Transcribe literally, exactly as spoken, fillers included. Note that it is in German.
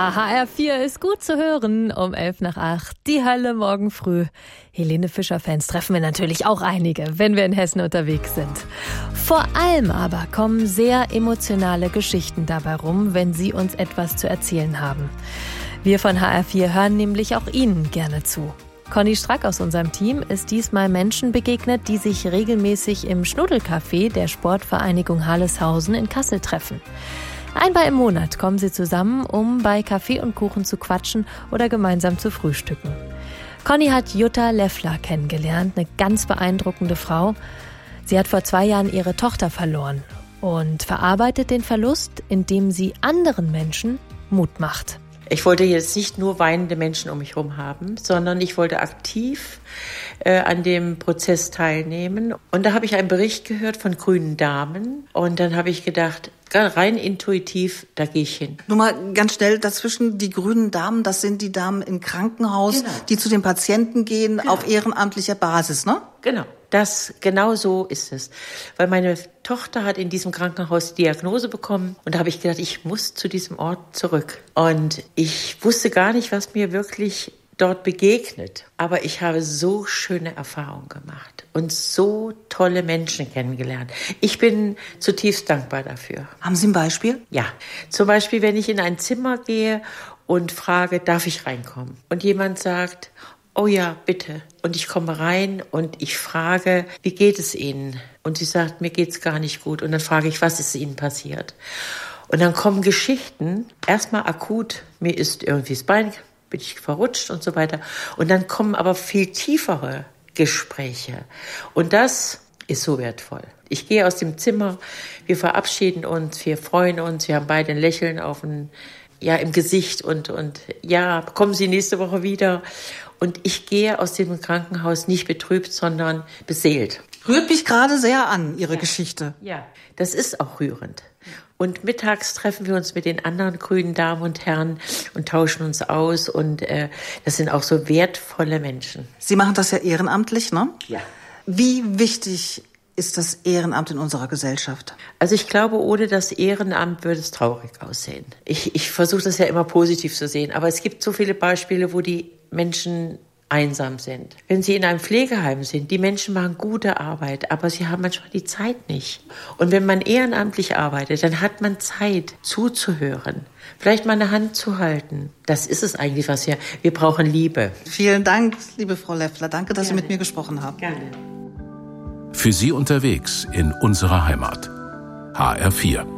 Ja, H R vier ist gut zu hören um elf nach acht. Die Hölle morgen früh. Helene Fischer-Fans treffen wir natürlich auch einige, wenn wir in Hessen unterwegs sind. Vor allem aber kommen sehr emotionale Geschichten dabei rum, wenn Sie uns etwas zu erzählen haben. Wir von H R vier hören nämlich auch Ihnen gerne zu. Conny Strack aus unserem Team ist diesmal Menschen begegnet, die sich regelmäßig im Schnuddelcafé der Sportvereinigung Harleshausen in Kassel treffen. Einmal im Monat kommen sie zusammen, um bei Kaffee und Kuchen zu quatschen oder gemeinsam zu frühstücken. Conny hat Jutta Leffler kennengelernt, eine ganz beeindruckende Frau. Sie hat vor zwei Jahren ihre Tochter verloren und verarbeitet den Verlust, indem sie anderen Menschen Mut macht. Ich wollte jetzt nicht nur weinende Menschen um mich herum haben, sondern ich wollte aktiv äh, an dem Prozess teilnehmen. Und da habe ich einen Bericht gehört von grünen Damen. Und dann habe ich gedacht, rein intuitiv, da gehe ich hin. Nur mal ganz schnell dazwischen, die grünen Damen, das sind die Damen im Krankenhaus, genau, die zu den Patienten gehen, genau, auf ehrenamtlicher Basis, ne? Genau. Das, genau so ist es. Weil meine Tochter hat in diesem Krankenhaus Diagnose bekommen und da habe ich gedacht, ich muss zu diesem Ort zurück. Und ich wusste gar nicht, was mir wirklich dort begegnet. Aber ich habe so schöne Erfahrungen gemacht und so tolle Menschen kennengelernt. Ich bin zutiefst dankbar dafür. Haben Sie ein Beispiel? Ja, zum Beispiel, wenn ich in ein Zimmer gehe und frage, darf ich reinkommen? Und jemand sagt, oh ja, bitte. Und ich komme rein und ich frage, wie geht es Ihnen? Und sie sagt, mir geht's gar nicht gut. Und dann frage ich, was ist Ihnen passiert? Und dann kommen Geschichten, erstmal akut, mir ist irgendwie das Bein, bin ich verrutscht und so weiter. Und dann kommen aber viel tiefere Gespräche. Und das ist so wertvoll. Ich gehe aus dem Zimmer, wir verabschieden uns, wir freuen uns, wir haben beide ein Lächeln auf ein, ja, im Gesicht und, und ja, kommen Sie nächste Woche wieder. Und ich gehe aus dem Krankenhaus nicht betrübt, sondern beseelt. Rührt mich gerade sehr an, Ihre ja. Geschichte. Ja, das ist auch rührend. Und mittags treffen wir uns mit den anderen grünen Damen und Herren und tauschen uns aus. Und äh, das sind auch so wertvolle Menschen. Sie machen das ja ehrenamtlich, ne? Ja. Wie wichtig ist das Ehrenamt in unserer Gesellschaft? Also ich glaube, ohne das Ehrenamt würde es traurig aussehen. Ich, ich versuche das ja immer positiv zu sehen, aber es gibt so viele Beispiele, wo die Menschen einsam sind. Wenn sie in einem Pflegeheim sind, die Menschen machen gute Arbeit, aber sie haben manchmal die Zeit nicht. Und wenn man ehrenamtlich arbeitet, dann hat man Zeit zuzuhören, vielleicht mal eine Hand zu halten. Das ist es eigentlich, was wir, wir brauchen Liebe. Vielen Dank, liebe Frau Leffler. Danke, dass Gerne. Sie mit mir gesprochen haben. Gerne. Für Sie unterwegs in unserer Heimat. H R vier.